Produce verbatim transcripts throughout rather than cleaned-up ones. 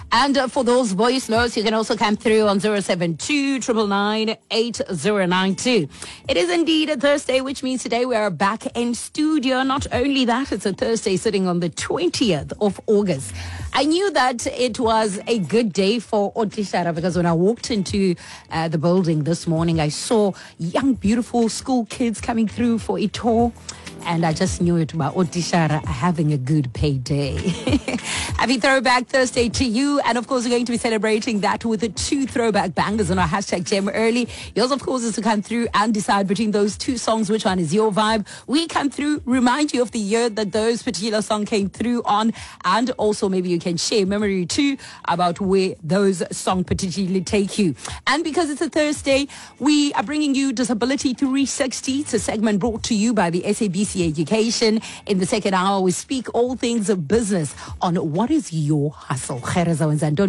And uh, for those voice notes, you can also come through on zero seven two, nine nine nine, eight zero nine two. It is indeed a Thursday, which means today we are back in studio. Not only that, it's a Thursday sitting on the twentieth of August. I knew that it was a good day for Otishara because when I walked into uh, the building this morning, I saw young, beautiful school kids coming through for a tour. And I just knew it about Otishara having a good payday. Happy Throwback Thursday to you. And of course, we're going to be celebrating that with the two throwback bangers on our hashtag Gem Early. Yours, of course, is to come through and decide between those two songs which one is your vibe. We come through, remind you of the year that those particular songs came through on. And also maybe you can share memory too about where those songs particularly take you. And because it's a Thursday, we are bringing you Disability three sixty. It's a segment brought to you by the S A B C Education. In the second hour, we speak all things of business on what is your hustle. This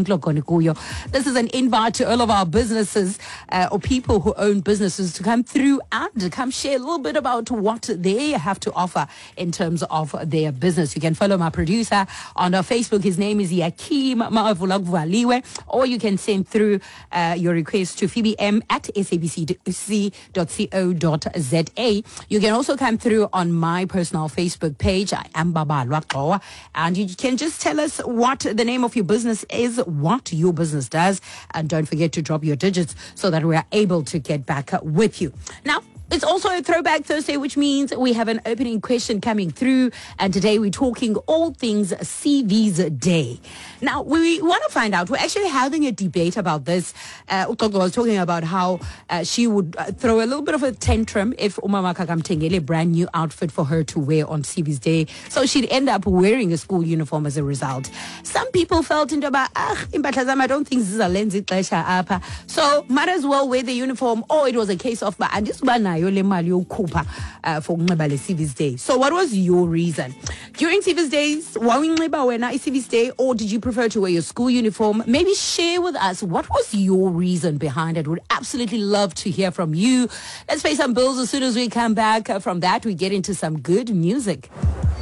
is an invite to all of our businesses uh, or people who own businesses to come through and come share a little bit about what they have to offer in terms of their business. You can follow my producer on our Facebook. His name is Yakim Mavulagvaliwe, or you can send through uh, your request to Phoebe M at S A B C dot co dot za. You can also come through on my personal Facebook page. I am Baba Lwaqowa, and you can just tell us what the name of your business is, what your business does, and don't forget to drop your digits so that we are able to get back with you. Now, it's also a Throwback Thursday, which means we have an opening question coming through. And today we're talking all things C Vs Day. Now, we want to find out, we're actually having a debate about this. Uh, Utoko was talking about how uh, she would uh, throw a little bit of a tantrum if Umama Kakamtengele a brand new outfit for her to wear on C Vs Day. So she'd end up wearing a school uniform as a result. Some people felt into about, ah, I don't think this is a lenzi klesha apa. So might as well wear the uniform. Or it was a case of, and this one uh, for C Vs Day. So what was your reason? During C Vs Days, C Vs Day, or did you prefer to wear your school uniform? Maybe share with us what was your reason behind it. Would absolutely love to hear from you. Let's pay some bills as soon as we come back. Uh, from that, we get into some good music.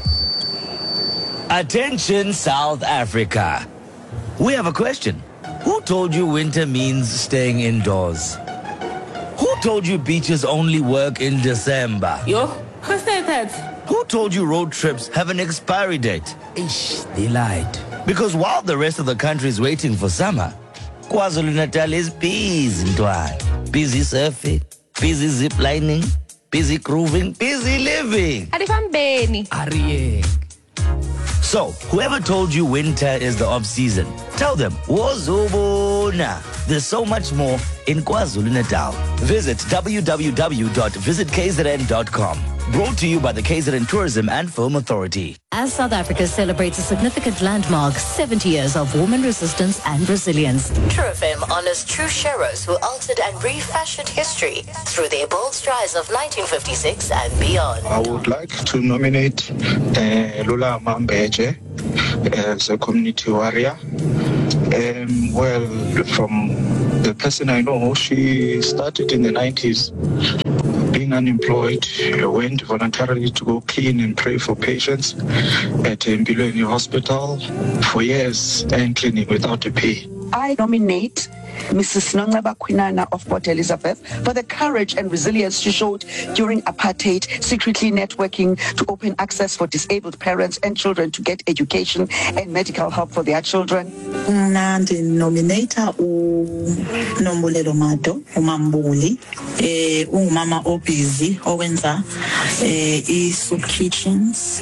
Attention, South Africa. We have a question. Who told you winter means staying indoors? Who told you beaches only work in December? Yo, who said that? Who told you road trips have an expiry date? Ish, they lied. Because while the rest of the country is waiting for summer, KwaZulu-Natal is busy, Ntwana. Busy surfing, busy ziplining, busy grooving, busy living. Ariye. So, whoever told you winter is the off-season, tell them, Wozobona. There's so much more in KwaZulu-Natal. Visit w w w dot visit k z n dot com. Brought to you by the K Z N Tourism and Film Authority. As South Africa celebrates a significant landmark, seventy years of woman resistance and resilience, True F M honors true sheroes who altered and refashioned history through their bold strides of nineteen fifty-six and beyond. I would like to nominate uh, Lula Mambeje as a community warrior. Um, well, from the person I know, she started in the nineties. Being unemployed, went voluntarily to go clean and pray for patients at Mbilweni Hospital for years and cleaning without a pay. I nominate Missus Nongceba Kwinana of Port Elizabeth for the courage and resilience she showed during apartheid, secretly networking to open access for disabled parents and children to get education and medical help for their children. Nandi nominator uNombulelo Mato uMambuli eh ungumama obusy owenza eh i-soup kitchens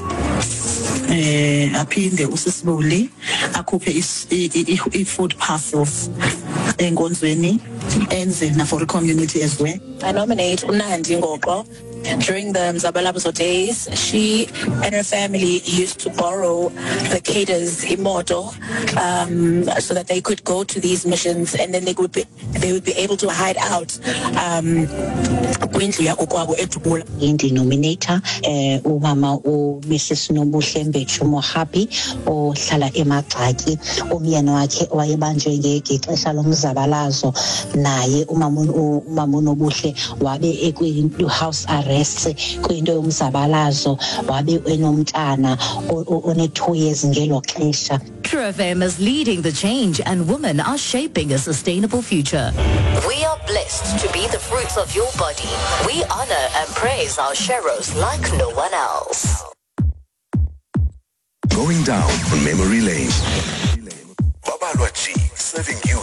eh aphinde usisibuli akhuphe i-food parcels enkonzweni enze na for the community as well. I nominate Unandi Ngoqo. During the Mzabalazo days, she and her family used to borrow the cadres imoto um, so that they could go to these missions, and then they would be they would be able to hide out. Um, Indi nominator eh umama u Missus Nobuhle Mbethu Mohapi ohlala eMagxaki, umyeni wakhe wayebanjwe ngexesha lomzabalazo, naye umama umama Nobuhle wabe ekwi house arrest kwinto yomzabalazo, wabe enomntana one two years ngelo xesha. True F M is leading the change and women are shaping a sustainable future. We are blessed to be the fruits of your body. We honor and praise our sheros like no one else. Going down on memory lane. Babalwa G, serving